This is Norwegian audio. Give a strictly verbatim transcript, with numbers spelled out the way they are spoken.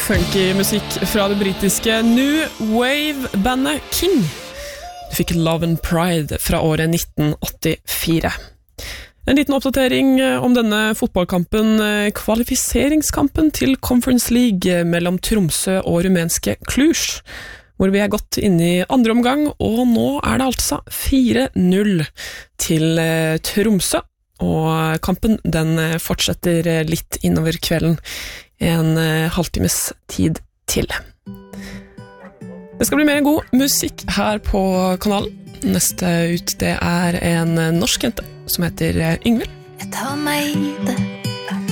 funky musikk fra det britiske New Wave-bandet King. Du fikk Love and Pride fra året nitten åttifire. En liten oppdatering om denne fotballkampen, kvalifiseringskampen til Conference League mellom Tromsø og rumenske Cluj, hvor vi er godt inne i andre omgang, og nå er det altså fire null til Tromsø, og kampen den fortsetter litt innover kvelden, en halvtimes tid til. Det skal bli mer god musikk her på kanalen. Neste ut det er en norsk jente som heter Yngvild. Jeg tar meg i det